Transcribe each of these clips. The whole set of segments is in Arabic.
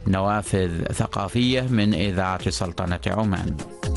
نوافذ ثقافية من إذاعة سلطنة عمان.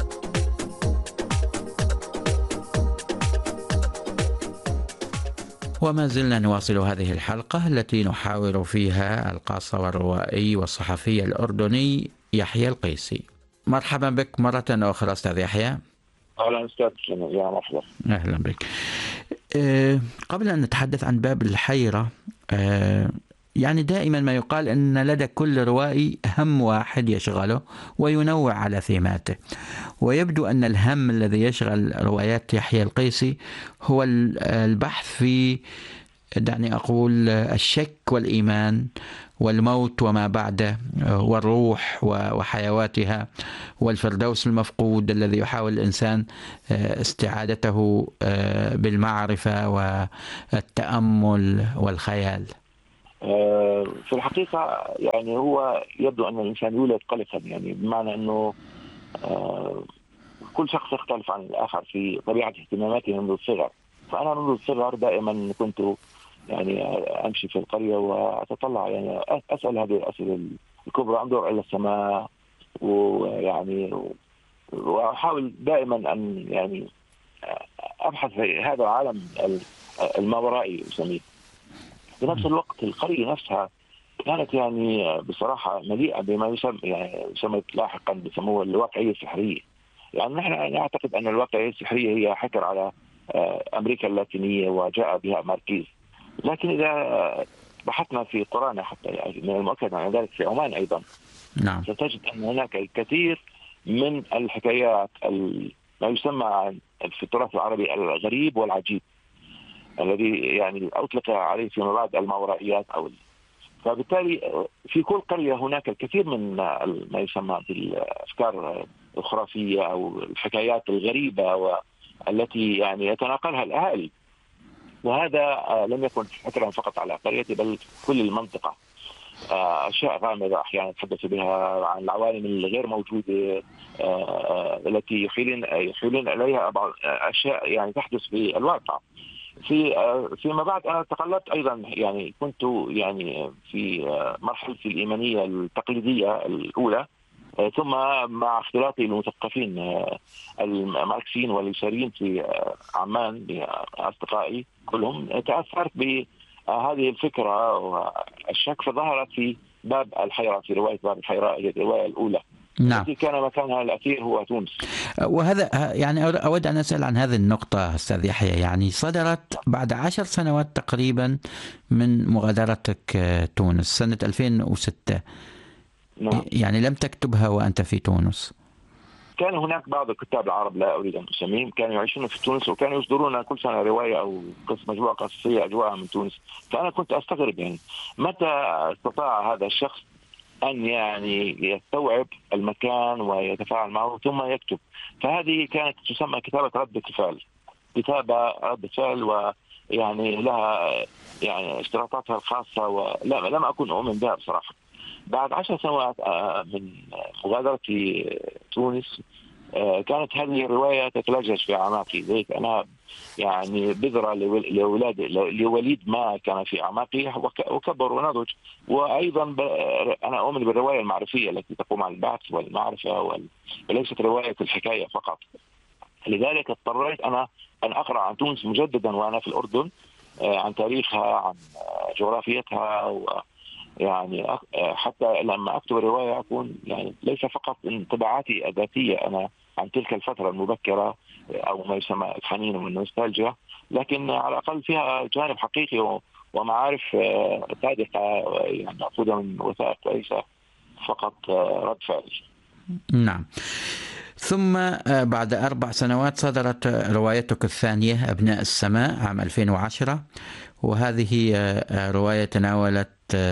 وما زلنا نواصل هذه الحلقة التي نحاور فيها القاص والروائي والصحفي الأردني يحيى القيسي. مرحبا بك مرة أخرى أستاذ يحيى. أهلا أستاذ، يا مرحبا. أهلا بك. قبل أن نتحدث عن باب الحيرة، يعني دائما ما يقال أن لدى كل روائي هم واحد يشغله وينوع على ثيماته، ويبدو أن الهم الذي يشغل روايات يحيى القيسي هو البحث في، دعني أقول، الشك والإيمان والموت وما بعده والروح وحيواتها والفردوس المفقود الذي يحاول الإنسان استعادته بالمعرفة والتأمل والخيال. في الحقيقة يعني هو يبدو أن الإنسان يولد قلقا، يعني بمعنى أنه كل شخص يختلف عن الآخر في طبيعة اهتماماته منذ الصغر. فأنا منذ الصغر دائما كنت يعني أمشي في القرية وأتطلع، يعني أسأل هذه الأسئلة الكبرى، أنظر إلى السماء ويعني وأحاول دائما أن يعني أبحث في هذا العالم الماورائي أسميه. في نفس الوقت القرية نفسها كانت يعني بصراحة مليئة بما يسمى لاحقا بيسموه الواقعية السحرية. يعني نحن نعتقد أن الواقعية السحرية هي حكر على أمريكا اللاتينية وجاء بها ماركيز، لكن إذا بحثنا في قرانا حتى يعني من المؤكد عن ذلك في عمان أيضا، نعم، ستجد أن هناك الكثير من الحكايات ما يسمى في التراث العربي الغريب والعجيب، الذي يعني أطلق عليه فيما بعد الماورائيات فبالتالي في كل قرية هناك الكثير من ما يسمى بالأفكار الخرافية أو الحكايات الغريبة والتي يعني يتناقلها الأهالي. وهذا لم يكن حكرا فقط على قريتي بل كل المنطقة. أشياء غامضة أحيانا يتحدث بها عن العوالم الغير موجودة التي يحيلون إليها بعض أشياء يعني تحدث في الواقع. فيما بعد أنا تقلبت أيضا، يعني كنت يعني في مرحلتي الإيمانية التقليدية الأولى، ثم مع اختلاطي بالمثقفين الماركسيين واليساريين في عمان أصدقائي كلهم، تأثرت بهذه الفكرة والشك، فظهرت في باب الحيرة، في رواية باب الحيرة هي الرواية الأولى. نعم. التي كان مكانها الأخير هو تونس. وهذا يعني أود أن أسأل عن هذه النقطة أستاذ يحيى. يعني صدرت بعد 10 سنوات تقريبا من مغادرتك تونس سنة 2006. نعم. يعني لم تكتبها وأنت في تونس؟ كان هناك بعض الكتاب العرب، لا أريد أن أسميهم، كانوا يعيشون في تونس وكانوا يصدرون كل سنة رواية أو مجموعة قصصية أجواءها من تونس. فأنا كنت أستغرب يعني متى استطاع هذا الشخص أن يعني يستوعب المكان ويتفاعل معه ثم يكتب. فهذه كانت تسمى كتابة ردة الفعل، كتابة ردة فعل، ويعني لها يعني اشتراطاتها الخاصة، ولم أكن أؤمن بها بصراحة. بعد 10 سنوات من مغادرة تونس كانت هذه الرواية تتلجج في أعماقي. ذلك أنا يعني بذرة لوليد ما كان في أعماقي وكبر ونضج. وأيضا أنا أؤمن بالرواية المعرفية التي تقوم على البحث والمعرفة وليست رواية الحكاية فقط. لذلك اضطريت أنا أن أقرأ عن تونس مجددا وأنا في الأردن، عن تاريخها، عن جغرافيتها، يعني حتى لما أكتب الرواية أكون يعني ليس فقط انطباعاتي الذاتية أنا عن تلك الفترة المبكرة أو ما يسمى الحنين والنوستالجيا، لكن على الأقل فيها جانب حقيقي ومعارف صادقة يعني مأخوذة من وثائق وليس فقط رد فعل. نعم. ثم بعد 4 سنوات صدرت روايتك الثانية أبناء السماء عام 2010، وهذه رواية تناولت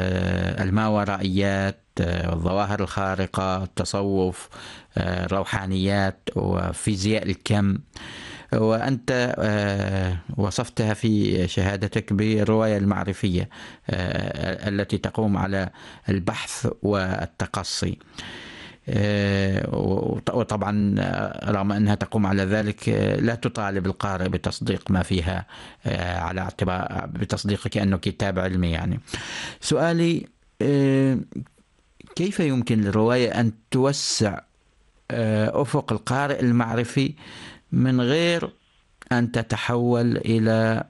الماورائيات والظواهر الخارقة، التصوف، الروحانيات وفيزياء الكم، وأنت وصفتها في شهادتك بالرواية المعرفية التي تقوم على البحث والتقصي. وطبعا رغم أنها تقوم على ذلك لا تطالب القارئ بتصديق ما فيها على اعتبار بتصديقه كأنه كتاب علمي. يعني سؤالي، كيف يمكن للرواية أن توسع أفق القارئ المعرفي من غير أن تتحول إلى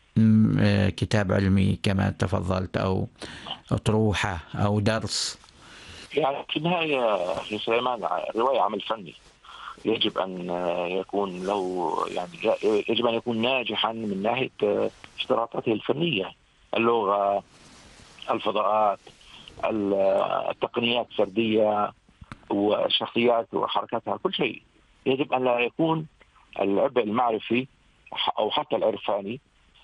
كتاب علمي كما تفضلت، أو أطروحة أو درس؟ يعني في النهاية أخي سليمان، الرواية عمل فني يجب أن يكون له، يعني يجب أن يكون ناجحا من ناحية اشتراطاته الفنية، اللغة، الفضاءات، التقنيات السردية والشخصيات وحركاتها، كل شيء. يجب أن لا يكون العبء المعرفي أو حتى العرفاني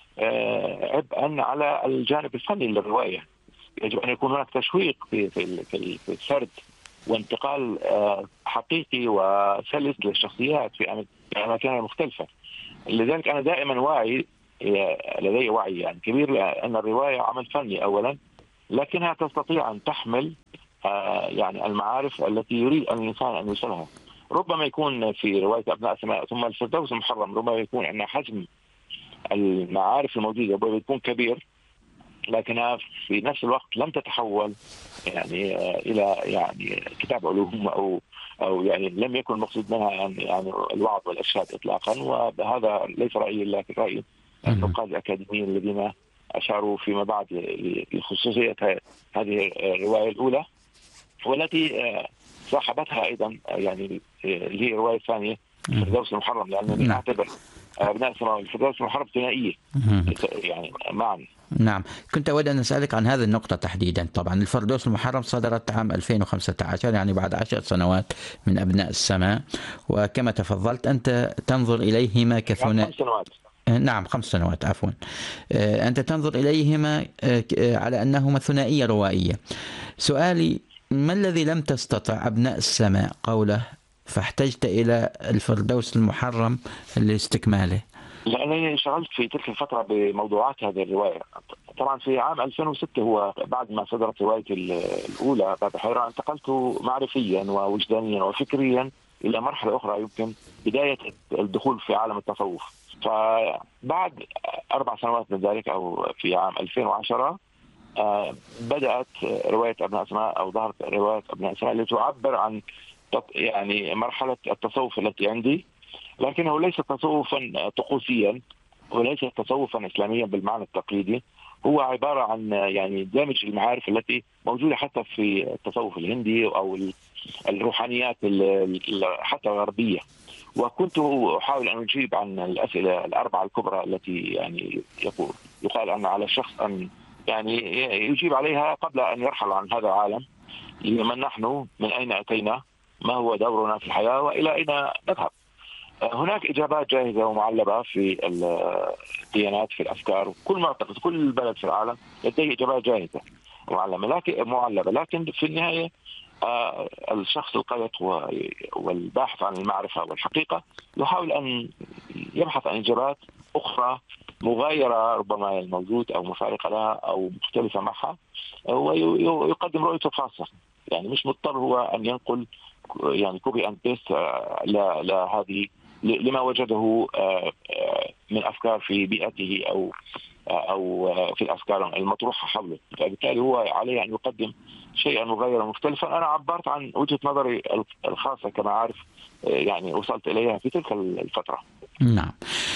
عبئا على الجانب الفني للرواية. يجب أن يكون هناك تشويق في السرد وانتقال حقيقي وسلس للشخصيات في أماكنها المختلفة. لذلك أنا دائما واعي، لدي وعي يعني كبير لأن الرواية عمل فني أولا، لكنها تستطيع أن تحمل يعني المعارف التي يريد الإنسان أن يوصلها. ربما يكون في رواية أبناء السماء ثم الفردوس المحرم ربما يكون عندنا حجم المعارف الموجودة ربما يكون كبير، لكنها في نفس الوقت لم تتحول يعني إلى يعني كتاب علوم أو يعني لم يكن المقصود منها يعني الوعظ والإرشاد إطلاقا. وهذا ليس رأيي لكن رأي النقاد الأكاديميين الذين أشاروا فيما بعد لخصوصية هذه الرواية الأولى، والتي صاحبتها أيضا يعني اللي هي الرواية الثانية الفردوس المحرم، لأنني أعتبر أبناء السماء والفردوس المحرم ثنائية يعني معا. نعم، كنت أود أن أسألك عن هذه النقطة تحديدا. طبعا الفردوس المحرم صدرت عام 2015، يعني بعد 10 سنوات من أبناء السماء، وكما تفضلت أنت تنظر إليهما كثنائي. 5 سنوات. نعم 5 سنوات عفوا. أنت تنظر إليهما على أنهما ثنائية روائية. سؤالي، ما الذي لم تستطع أبناء السماء قوله فاحتجت إلى الفردوس المحرم لاستكماله؟ لأنني انشغلت في تلك الفترة بموضوعات هذه الرواية. طبعا في عام 2006 هو بعد ما صدرت روايتي الأولى باب الحيرة، انتقلت معرفيا ووجدانيا وفكريا إلى مرحلة أخرى، يمكن بداية الدخول في عالم التصوف. فبعد 4 سنوات من ذلك أو في عام 2010 بدأت رواية أبناء السماء أو ظهرت رواية أبناء السماء التي تعبر عن يعني مرحلة التصوف التي عندي، لكنه ليس تصوفا طقوسيا وليس تصوفا إسلاميا بالمعنى التقليدي. هو عبارة عن يعني دمج المعارف التي موجودة حتى في التصوف الهندي أو الروحانيات حتى الغربية. وكنت أحاول أن أجيب عن الأسئلة ال4 الكبرى التي يعني يقال أن على الشخص أن يعني يجيب عليها قبل أن يرحل عن هذا العالم. من نحن؟ من أين أتينا؟ ما هو دورنا في الحياة؟ وإلى أين نذهب؟ هناك إجابات جاهزة ومعلبة في الديانات، في الأفكار. كل معتقد، كل بلد في العالم لديه إجابات جاهزة معلبة، لكن في النهاية الشخص القلق والباحث عن المعرفة والحقيقة يحاول أن يبحث عن إجابات أخرى مغايرة ربما الموجود أو مفارقة لها أو مختلفة معها، ويقدم رؤيته الخاصة. يعني مش مضطر هو أن ينقل يعني كوبي أند بيست لهذه لما وجده من أفكار في بيئته أو في الأفكار المطروحة حوله. فبالتالي هو عليه أن يقدم شيئا مغايرا مختلفا. أنا عبرت عن وجهة نظري الخاصة كما عارف يعني وصلت إليها في تلك الفترة. نعم.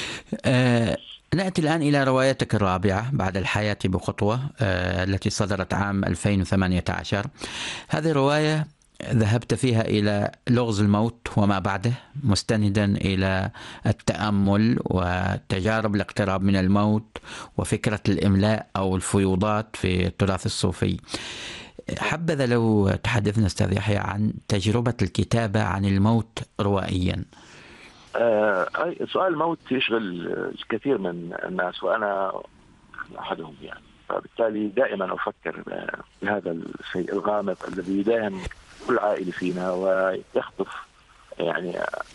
نأتي الآن إلى روايتك الرابعة بعد الحياة بخطوة، التي صدرت عام 2018. هذه رواية ذهبت فيها إلى لغز الموت وما بعده، مستندا إلى التأمل وتجارب الاقتراب من الموت وفكرة الإملاء أو الفيوضات في التراث الصوفي. حبذا لو تحدثنا أستاذ يحيى عن تجربة الكتابة عن الموت روائيا. سؤال الموت يشغل الكثير من الناس وأنا أحدهم يعني. فبالتالي دائما أفكر بهذا الشيء الغامض الذي يداهم كل عائلة فينا ويخطف يعني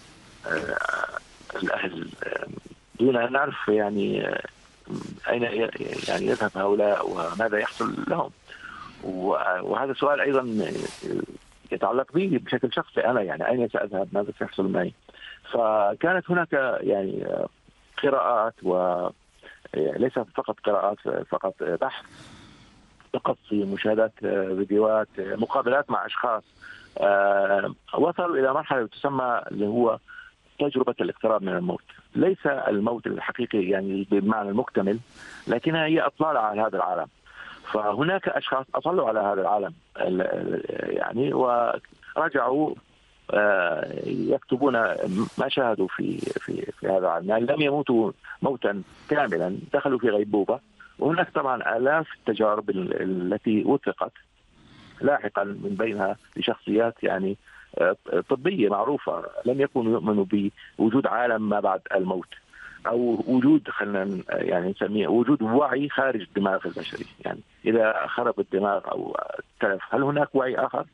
الأهل دون أن نعرف يعني أين يعني يذهب هؤلاء وماذا يحصل لهم. وهذا سؤال أيضا يتعلق بي بشكل شخصي أنا، يعني أين سأذهب؟ ماذا سيحصل معي؟ فكانت هناك يعني قراءات وليس فقط قراءات، فقط بحث تقصي، مشاهدات فيديوهات، مقابلات مع أشخاص، وصلوا إلى مرحلة تسمى اللي هو تجربة الاقتراب من الموت. ليس الموت الحقيقي يعني بالمعنى المكتمل، لكنها هي إطلالة على هذا العالم. فهناك أشخاص أطلوا على هذا العالم يعني، ورجعوا يكتبون ما شاهدوا في هذا العالم. يعني لم يموتوا موتا كاملا، دخلوا في غيبوبة. وهناك طبعا آلاف التجارب التي وثقت لاحقا من بينها لشخصيات يعني طبية معروفة لم يكونوا يؤمنوا بوجود عالم ما بعد الموت، أو وجود خلينا يعني نسميه وجود وعي خارج الدماغ البشري. يعني إذا خرب الدماغ أو تلف، هل هناك وعي آخر؟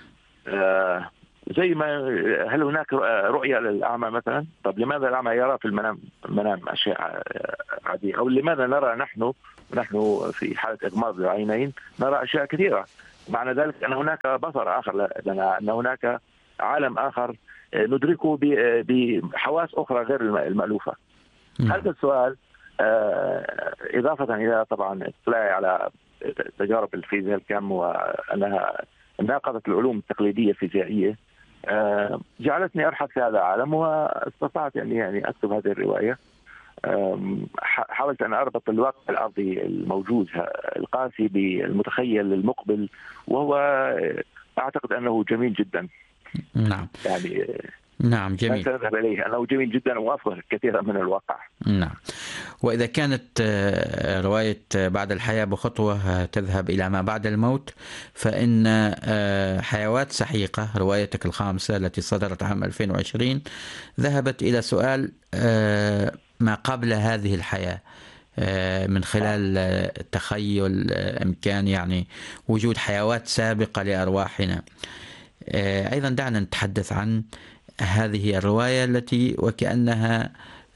زي ما هل هناك رؤية للأعمى مثلا؟ طب لماذا الأعمى يرى في المنام أشياء عادية؟ أو لماذا نرى نحن في حالة إغماض العينين نرى أشياء كثيرة؟ معنى ذلك أن هناك بصر آخر لنا، أن هناك عالم آخر ندركه بحواس أخرى غير المألوفة. هذا السؤال إضافة إلى طبعا اطلاعي على تجارب الفيزياء الكم وأنها ناقضت العلوم التقليدية الفيزيائية، جعلتني أبحث في هذا العالم، واستطعت يعني أكتب هذه الرواية. حاولت أن أربط الواقع الأرضي الموجود القاسي بالمتخيل المقبل، وهو أعتقد أنه جميل جدا. نعم يعني نعم جميل. سنذهب إليه أنه جميل جدا وأفضل كثيرا من الواقع. نعم. وإذا كانت رواية بعد الحياة بخطوة تذهب إلى ما بعد الموت، فإن حيوات سحيقة روايتك الخامسة التي صدرت عام 2020 ذهبت إلى سؤال ما قبل هذه الحياة، من خلال تخيل إمكان يعني وجود حيوات سابقة لأرواحنا. أيضا دعنا نتحدث عن هذه الرواية التي وكأنها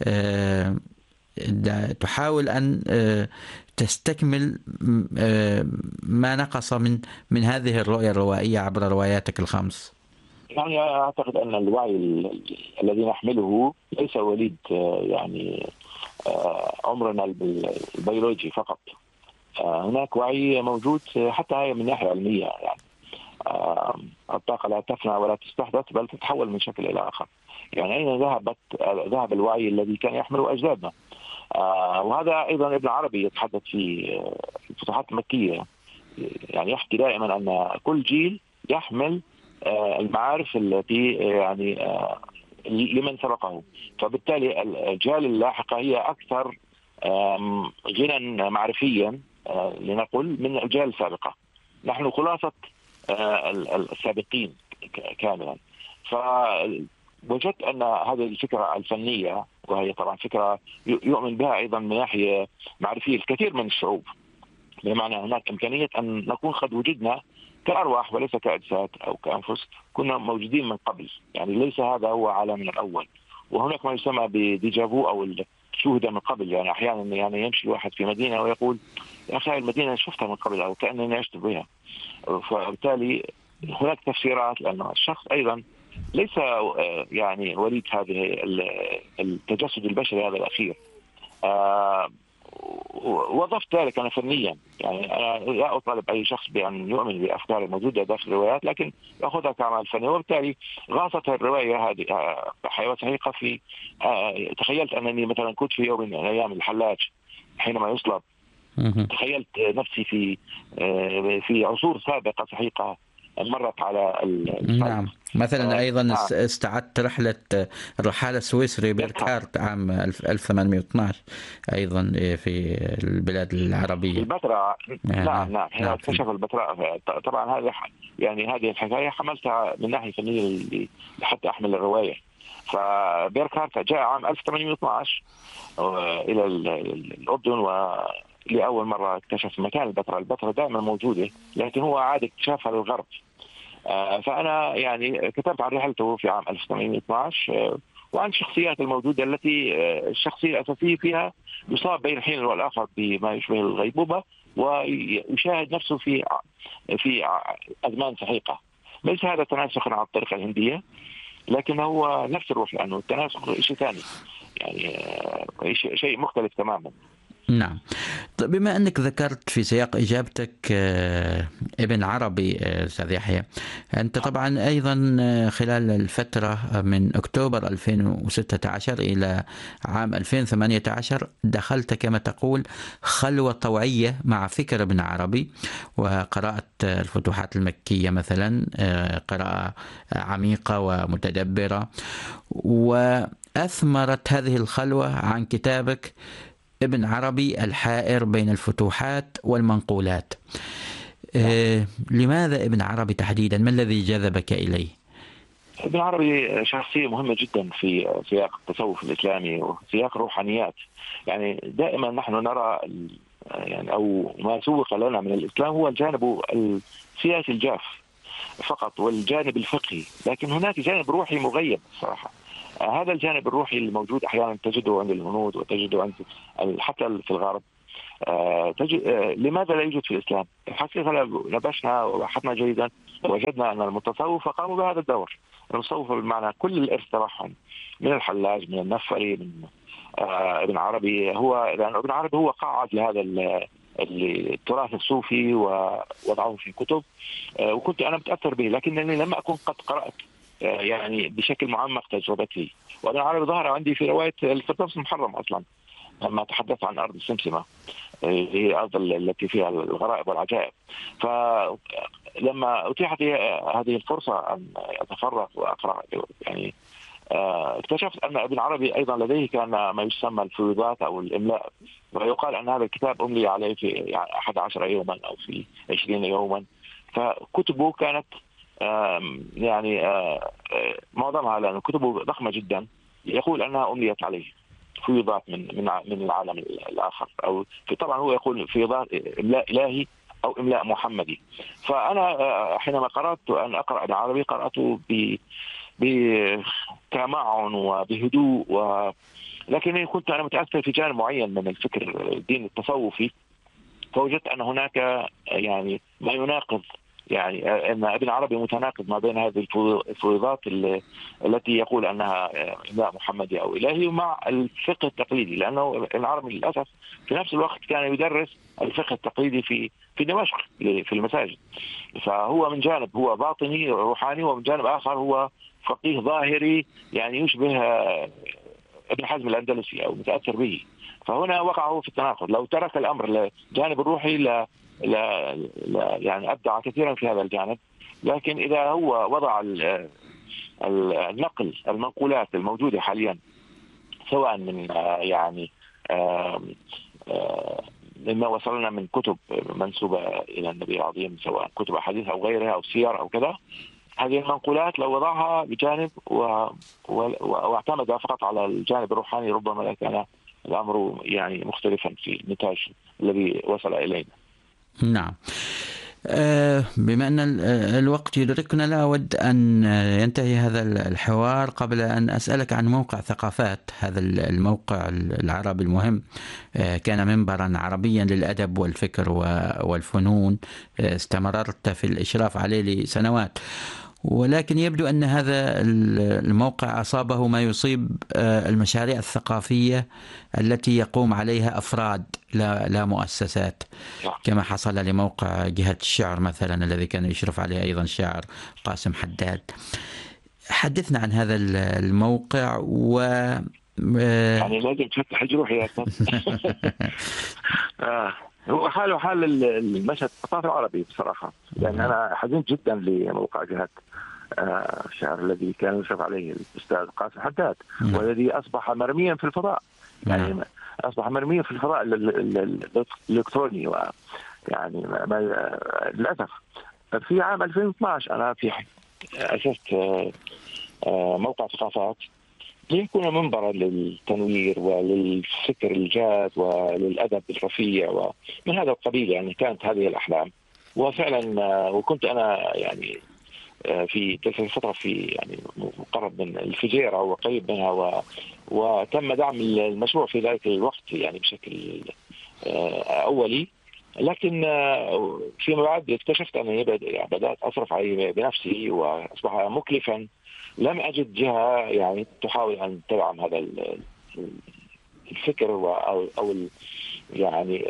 تحاول أن تستكمل ما نقص من هذه الرؤية الروائية عبر رواياتك الخمس. يعني أعتقد أن الوعي الذي نحمله ليس وليد يعني عمرنا البيولوجي فقط. هناك وعي موجود حتى هي من ناحية علمية. يعني الطاقة لا تفنى ولا تستحدث بل تتحول من شكل إلى آخر. يعني أين ذهب الوعي الذي كان يحمله أجدادنا؟ وهذا أيضا ابن عربي يتحدث في الفتوحات المكية، يعني يحكي دائما أن كل جيل يحمل المعارف التي يعني لمن سبقه، فبالتالي الأجيال اللاحقة هي أكثر غنى معرفيا لنقل من الأجيال السابقة. نحن خلاصة السابقين كاملا. فوجدت أن هذه الفكرة الفنية، وهي طبعا فكرة يؤمن بها أيضا من ناحية معرفية الكثير من الشعوب، بمعنى هناك إمكانية أن نكون قد وجدنا كأرواح وليس كأجساد أو كأنفس، كنا موجودين من قبل. يعني ليس هذا هو عالمنا الأول. وهناك ما يسمى بديجافو أو شهد من قبل. يعني أحيانا يعني يمشي الواحد في مدينة ويقول يا أخي المدينة شفتها من قبل أو كأنني عشت بها. فبالتالي هناك تفسيرات، لأن الشخص أيضا ليس يعني وليد هذه التجسد البشري هذا الأخير. وضفت ذلك أنا فنيا. يعني أنا لا أطالب أي شخص بأن يؤمن بأفكار الموجودة داخل الروايات، لكن يأخذها كعمل فني. وبالتالي غاصت الرواية هذه حيوات سحيقة في تخيلت أنني مثلا كنت في يوم من أيام الحلاج حينما يصلب. تخيلت نفسي في عصور سابقة سحيقة مرت على نعم. مثلا أيضا استعدت رحلة الرحالة السويسري بيركهارت عام 1812 أيضا في البلاد العربية البتراء. نعم حين اكتشف البتراء. طبعا هذه يعني هذه الحكاية حملتها من ناحية فنية حتى أحمل الرواية. فبيركهارت جاء عام 1812 إلى الأردن، لأول مرة اكتشف مكان البتراء دائما موجودة، لكن هو عاد اكتشافها للغرب. فأنا يعني كتبت عن رحلته في عام 1812 وعن الشخصيات الموجودة التي الشخصية الأساسية فيها يصاب بين حين والآخر بما يشبه الغيبوبة، ويشاهد نفسه في أزمان سحيقة. ليس هذا تناسخ على الطريقة الهندية، لكن هو نفس الروح، لأنه التناسخ شيء ثاني، يعني شيء مختلف تماما. نعم. طيب، بما أنك ذكرت في سياق إجابتك ابن عربي، أستاذ يحيى، أنت طبعا أيضا خلال الفترة من أكتوبر 2016 إلى عام 2018 دخلت كما تقول خلوة طوعية مع فكر ابن عربي، وقراءة الفتوحات المكية مثلا قراءة عميقة ومتدبرة، وأثمرت هذه الخلوة عن كتابك ابن عربي الحائر بين الفتوحات والمنقولات. لماذا ابن عربي تحديدا؟ ما الذي جذبك إليه؟ ابن عربي شخصية مهمة جدا في سياق التصوف الإسلامي وسياق الروحانيات. يعني دائما نحن نرى يعني أو ما سوق لنا من الإسلام هو الجانب السياسي الجاف فقط والجانب الفقهي، لكن هناك جانب روحي مغيب صراحة. هذا الجانب الروحي الموجود أحيانا تجده عند الهنود وتجده عند حتى في الغرب. لماذا لا يوجد في الإسلام؟ الحقيقة نبشنا وبحثنا جيدا وجدنا أن المتصوفة قاموا بهذا الدور. المتصوفة بالمعنى كل الإرث تبعهم من الحلاج، من النفري، من ابن عربي، لأن ابن عربي هو قاعد لهذا التراث الصوفي ووضعه في كتب، وكنت أنا متأثر به، لكنني لم أكن قد قرأت يعني بشكل معمق تجربتي. وابن عربي ظهر عندي في رواية الفردوس المحرم أصلا لما تحدث عن أرض السمسمة، هي الأرض التي فيها الغرائب والعجائب. فلما أتيحت هذه الفرصة أن أتفرغ وأقرأ يعني اكتشفت أن ابن عربي أيضا لديه كان ما يسمى الفيوضات أو الإملاء، ويقال أن هذا الكتاب أملي عليه في 11 يوما أو في 20 يوما. فكتبه كانت يعني معظمها، لأن كتبه ضخمة جدا، يقول أنها أمليت عليه فيوضات من العالم الآخر، أو طبعا هو يقول فيوضات إملاء إلهي أو إملاء محمدي. فأنا حينما قرأت أن أقرأ ابن عربي قرأته بتمعن وبهدوء، لكنني كنت أنا متأثر في جانب معين من الفكر الدين التصوفي، فوجدت أن هناك يعني ما يناقض، يعني أن ابن عربي متناقض ما بين هذه الفروضات التي يقول أنها إملاء محمدي أو إلهي ومع الفقه التقليدي، لأنه ابن عربي للأسف في نفس الوقت كان يدرس الفقه التقليدي في دمشق في المساجد. فهو من جانب هو باطني روحاني، ومن جانب آخر هو فقيه ظاهري يعني يشبه ابن حزم الأندلسي أو متأثر به. فهنا وقع هو في التناقض. لو ترك الأمر للجانب الروحي لا يعني أبدع كثيرا في هذا الجانب، لكن إذا هو وضع النقل المنقولات الموجودة حاليا سواء من يعني مما وصلنا من كتب منسوبة إلى النبي العظيم، سواء كتب أحاديث أو غيرها أو سير أو كذا، هذه المنقولات لو وضعها بجانب واعتمد فقط على الجانب الروحاني ربما لكان الأمر يعني مختلفا في النتاج الذي وصل إلينا. نعم. بما أن الوقت يدركنا، لا أود أن ينتهي هذا الحوار قبل أن أسألك عن موقع ثقافات. هذا الموقع العربي المهم كان منبرا عربيا للأدب والفكر والفنون، استمررت في الإشراف عليه لسنوات، ولكن يبدو أن هذا الموقع أصابه ما يصيب المشاريع الثقافية التي يقوم عليها أفراد لا مؤسسات، كما حصل لموقع جهة الشعر مثلا الذي كان يشرف عليه أيضا الشاعر قاسم حداد. حدثنا عن هذا الموقع يعني لازم تفتح جروح يا هو حاله حال المشهد الثقافي العربي بصراحة، لأن أنا حزنت جدا لموقع جهة الشعر الذي كان يشرف عليه الأستاذ قاسم حداد، والذي أصبح مرميا في الفضاء، يعني أصبح مرميا في الفضاء الإلكتروني. ويعني للأسف في عام 2012 أنا أسست موقع ثقافات ليكون منبرا للتنوير وللفكر الجاد وللأدب الرفيع ومن هذا القبيل. يعني كانت هذه الأحلام، وفعلا وكنت أنا يعني في تلك الفترة في يعني مقرب من الفجيرة وقريب منها، وتم دعم المشروع في ذلك الوقت يعني بشكل أولي، لكن فيما بعد اكتشفت أنني بدأت أصرف عليه بنفسي وأصبح مكلفا. لم أجد جهة يعني تحاول أن تدعم هذا الفكر او يعني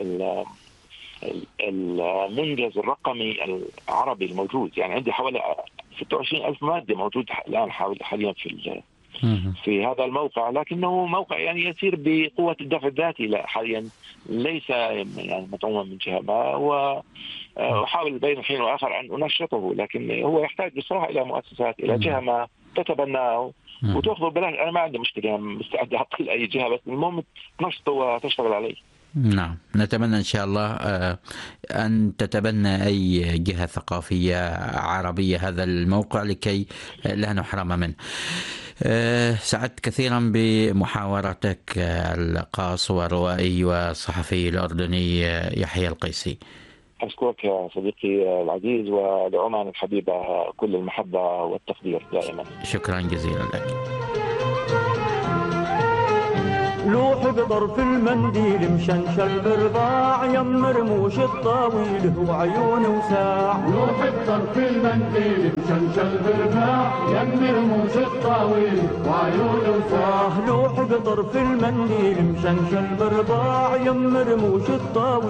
المنجز الرقمي العربي الموجود. يعني عندي حوالي 26,000 مادة موجود الآن حاليا في هذا الموقع، لكنه موقع يعني يسير بقوة الدفع الذاتي، لا حاليا ليس يعني مدعوما من جهة ما، وأحاول بين حين وآخر أن أنشطه، لكن هو يحتاج بصراحة إلى مؤسسات، إلى جهة ما تتبناه وتأخذه ببلاش. أنا ما عندي مشكلة، مستعد أعطي لأي جهة، بس المهم تنشطه وتشتغل عليه. نعم، نتمنى إن شاء الله أن تتبنى أي جهة ثقافية عربية هذا الموقع لكي لا نحرم منه. سعدت كثيرا بمحاورتك القاص والروائي والصحفي الأردني يحيى القيسي. أشكرك يا صديقي العزيز، ولعمان الحبيبة كل المحبة والتقدير دائما. شكرا جزيلا لك. لوح بطرف المنديل مشنشل برباع، يم رموش الطاويل وعيون وساع. لوح بطرف المنديل مشنشل برباع، يم رموش الطاويل وعيون وساع. لوح بطرف المنديل مشنشل برباع، يم رموش الطاويل